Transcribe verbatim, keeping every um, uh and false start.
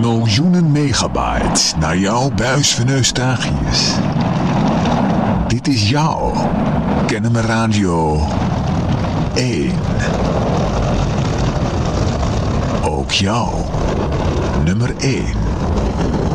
miljoenen megabyte naar jouw buis van Eustachius. Dit is jouw Kennemer Radio één. Ook jouw nummer één.